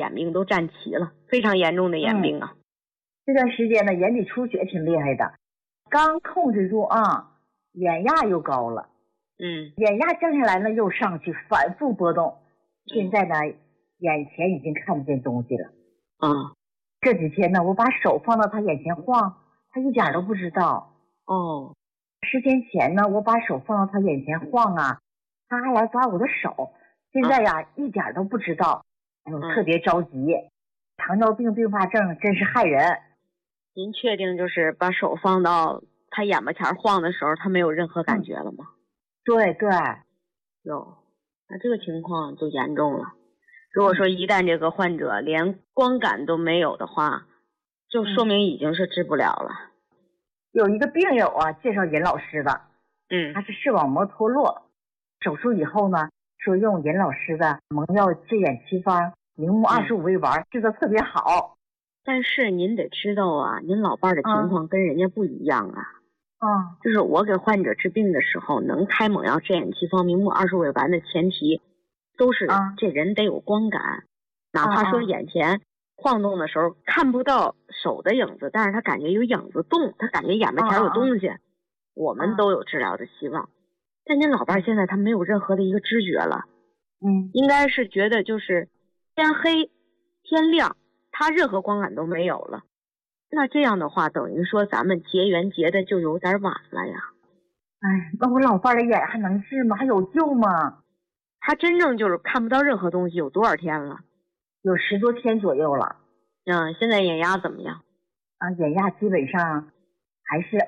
眼病都占齐了，非常严重的眼病啊。 这段时间呢，眼底出血挺厉害的，刚控制住啊，眼压又高了，眼压降下来呢又上去，反复波动。现在呢，眼前已经看不见东西了。这几天呢，我把手放到他眼前晃，他一点都不知道。10天前呢，我把手放到他眼前晃啊，他还来抓我的手。现在呀，一点都不知道。特别着急。糖尿病并发症真是害人。 您确定就是把手放到他眼巴前晃的时候，他没有任何感觉了吗？ 对对。 有，那这个情况就严重了。如果说一旦这个患者连光感都没有的话，就说明已经是治不了了。 有一个病友啊，介绍尹老师的，他是视网膜脱落，手术以后呢，说用尹老师的蒙药治眼奇方明目25味丸治得特别好。 但是您得知道啊，您老伴的情况跟人家不一样啊。就是我给患者治病的时候，能开蒙药治眼奇方明目25味丸的前提，都是这人得有光感，哪怕说眼前晃动的时候看不到手的影子，但是他感觉有影子动，他感觉眼巴前有东西，我们都有治疗的希望。但您老伴现在他没有任何的一个知觉了，应该是觉得就是天黑天亮，他任何光感都没有了。那这样的话，等于说咱们结缘结的就有点晚了呀。 那我老伴的眼还能治吗？还有救吗？ 他真正就是看不到任何东西有多少天了？ 有10多天左右了。 现在眼压怎么样？ 眼压基本上还是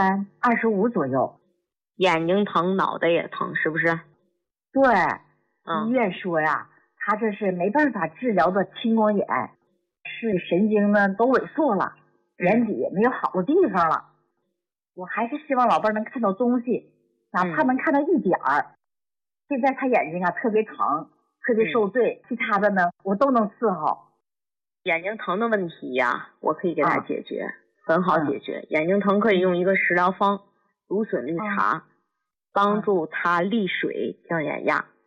23、25左右。 眼睛疼，脑袋也疼，是不是？ 对，医院说呀，他这是没办法治疗的青光眼，是神经呢都萎缩了，眼底没有好的地方了。我还是希望老伴能看到东西，哪怕能看到一点儿。现在他眼睛啊特别疼，特别受罪，其他的呢我都能伺候。 眼睛疼的问题呀，我可以给他解决，很好解决。眼睛疼可以用一个食疗方芦笋绿茶，帮助他利水降眼压。